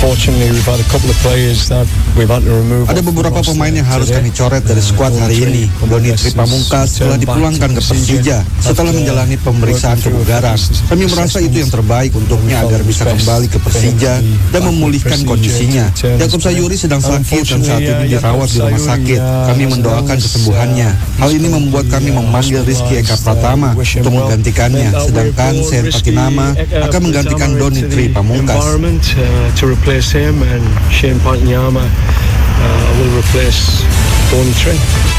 Ada beberapa pemain yang harus kami coret dari skuad hari ini. Doni Tri Pamungkas telah dipulangkan ke Persija setelah menjalani pemeriksaan kebugaran. Kami merasa itu yang terbaik untuknya agar bisa kembali ke Persija dan memulihkan kondisinya. Yakub Sayuri sedang sakit dan saat ini dirawat di rumah sakit. Kami mendoakan kesembuhannya. Hal ini membuat kami memanggil Rizky Eka Pratama untuk menggantikannya, sedangkan Sen Patinama akan menggantikan Doni Tri Pamungkas. To replace him, and Shane Panyama will replace Doni Tri.